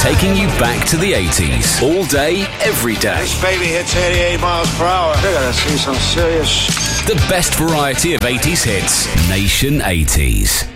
taking you back to the 80s. All day, every day. This baby hits 88 miles per hour. I gotta see some serious... The best variety of 80s hits. Nation 80s.